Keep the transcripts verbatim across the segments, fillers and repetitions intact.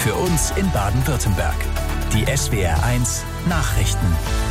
Für uns in Baden-Württemberg. Die S W R eins Nachrichten.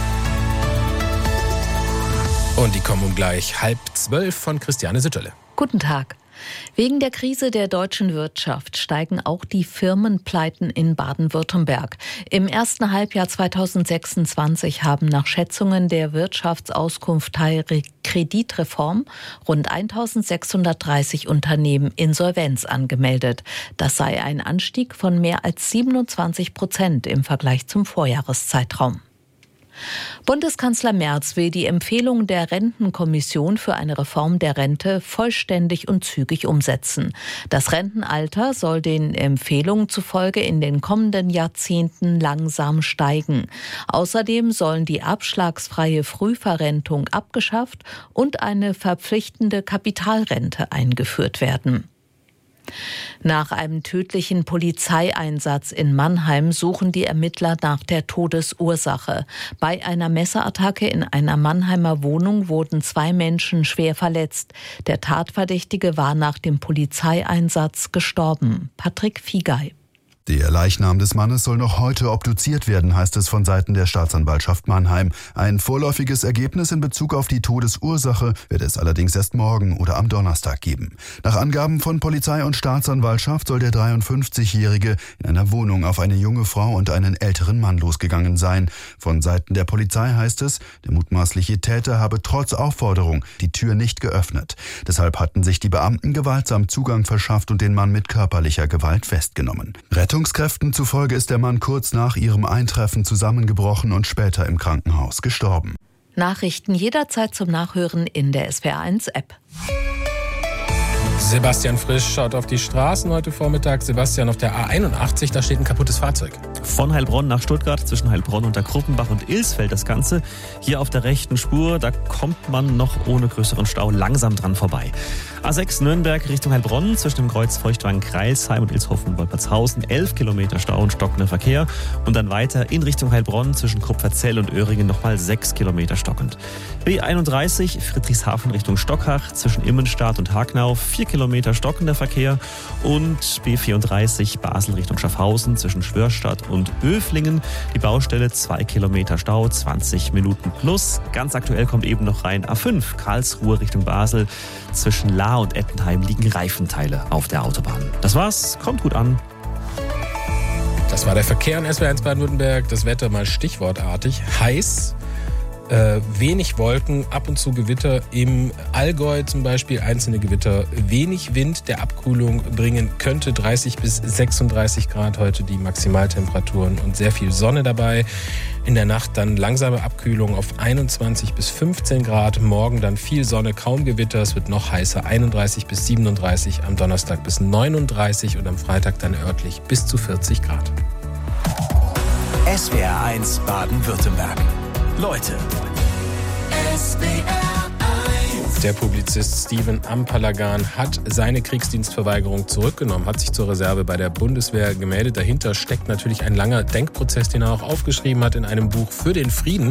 Und die kommen um gleich halb zwölf von Christiane Sütterle. Guten Tag. Wegen der Krise der deutschen Wirtschaft steigen auch die Firmenpleiten in Baden-Württemberg. Im ersten Halbjahr zweitausendsechsundzwanzig haben nach Schätzungen der Wirtschaftsauskunft Kreditreform rund eintausendsechshundertdreißig Unternehmen Insolvenz angemeldet. Das sei ein Anstieg von mehr als siebenundzwanzig Prozent im Vergleich zum Vorjahreszeitraum. Bundeskanzler Merz will die Empfehlung der Rentenkommission für eine Reform der Rente vollständig und zügig umsetzen. Das Rentenalter soll den Empfehlungen zufolge in den kommenden Jahrzehnten langsam steigen. Außerdem sollen die abschlagsfreie Frühverrentung abgeschafft und eine verpflichtende Kapitalrente eingeführt werden. Nach einem tödlichen Polizeieinsatz in Mannheim suchen die Ermittler nach der Todesursache. Bei einer Messerattacke in einer Mannheimer Wohnung wurden zwei Menschen schwer verletzt. Der Tatverdächtige war nach dem Polizeieinsatz gestorben. Patrick Fiegei. Der Leichnam des Mannes soll noch heute obduziert werden, heißt es von Seiten der Staatsanwaltschaft Mannheim. Ein vorläufiges Ergebnis in Bezug auf die Todesursache wird es allerdings erst morgen oder am Donnerstag geben. Nach Angaben von Polizei und Staatsanwaltschaft soll der dreiundfünfzigjährige in einer Wohnung auf eine junge Frau und einen älteren Mann losgegangen sein. Von Seiten der Polizei heißt es, der mutmaßliche Täter habe trotz Aufforderung die Tür nicht geöffnet. Deshalb hatten sich die Beamten gewaltsam Zugang verschafft und den Mann mit körperlicher Gewalt festgenommen. Rettungskräften zufolge ist der Mann kurz nach ihrem Eintreffen zusammengebrochen und später im Krankenhaus gestorben. Nachrichten jederzeit zum Nachhören in der S W R eins App. Sebastian Frisch schaut auf die Straßen heute Vormittag. Sebastian, auf der A einundachtzig, da steht ein kaputtes Fahrzeug. Von Heilbronn nach Stuttgart, zwischen Heilbronn und der Kruppenbach und Ilsfeld das Ganze. Hier auf der rechten Spur, da kommt man noch ohne größeren Stau langsam dran vorbei. A sechs Nürnberg Richtung Heilbronn, zwischen dem Kreuz Feuchtwangen-Kreilsheim und Ilshofen-Wolpertshausen, elf Kilometer Stau und stockender Verkehr. Und dann weiter in Richtung Heilbronn, zwischen Kupferzell und Öhringen nochmal sechs Kilometer stockend. B einunddreißig Friedrichshafen Richtung Stockhach, zwischen Immenstadt und Hagnau, vier Kilometer stockender Verkehr. Und B vierunddreißig Basel Richtung Schaffhausen, zwischen Schwörstadt und Öflingen, die Baustelle, zwei Kilometer Stau, zwanzig Minuten plus. Ganz aktuell kommt eben noch rein A fünf Karlsruhe Richtung Basel, zwischen Lahr und Ettenheim liegen Reifenteile auf der Autobahn. Das war's, kommt gut an. Das war der Verkehr in S W R eins Baden-Württemberg. Das Wetter mal stichwortartig. Heiß, äh, wenig Wolken, ab und zu Gewitter. Im Allgäu zum Beispiel einzelne Gewitter. Wenig Wind, der Abkühlung bringen könnte. dreißig bis sechsunddreißig Grad heute die Maximaltemperaturen und sehr viel Sonne dabei. In der Nacht dann langsame Abkühlung auf einundzwanzig bis fünfzehn Grad. Morgen dann viel Sonne, kaum Gewitter. Es wird noch heißer, einunddreißig bis siebenunddreißig. Am Donnerstag bis neununddreißig und am Freitag dann örtlich bis zu vierzig Grad. S W R eins Baden-Württemberg. Leute. S W R eins. Der Publizist Steven Ampalagan hat seine Kriegsdienstverweigerung zurückgenommen, hat sich zur Reserve bei der Bundeswehr gemeldet. Dahinter steckt natürlich ein langer Denkprozess, den er auch aufgeschrieben hat in einem Buch für den Frieden.